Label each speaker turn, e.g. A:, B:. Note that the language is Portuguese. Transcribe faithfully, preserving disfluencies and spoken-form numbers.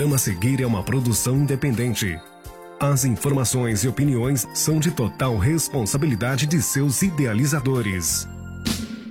A: programa a seguir é uma produção independente. As informações e opiniões são de total responsabilidade de seus idealizadores.